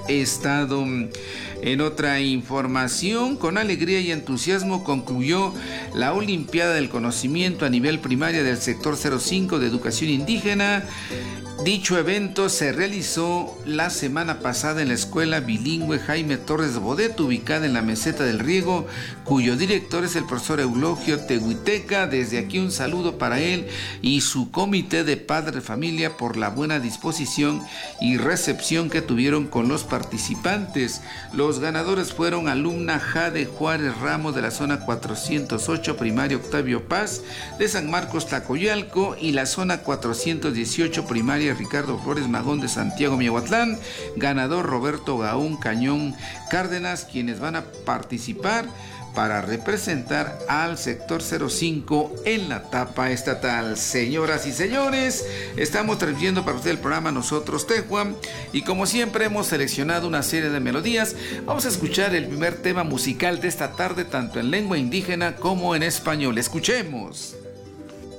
estado. En otra información, con alegría y entusiasmo concluyó la Olimpiada del Conocimiento a nivel primaria del sector 05 de educación indígena. Dicho evento se realizó la semana pasada en la escuela bilingüe Jaime Torres Bodet, ubicada en la Meseta del Riego, cuyo director es el profesor Eulogio Tehuiteca. Desde aquí un saludo para él y su comité de padres de familia por la buena disposición y recepción que tuvieron con los participantes. Los ganadores fueron alumna Jade Juárez Ramos de la zona 408, primaria Octavio Paz de San Marcos Tlacoyalco, y la zona 418, primaria Ricardo Flores Magón de Santiago Miahuatlán. Ganador Roberto Gaún Cañón Cárdenas, quienes van a participar para representar al sector 05 en la etapa estatal. Señoras y señores, estamos transmitiendo para usted el programa Nosotros Tehuan, y como siempre hemos seleccionado una serie de melodías. Vamos a escuchar el primer tema musical de esta tarde, tanto en lengua indígena como en español. Escuchemos.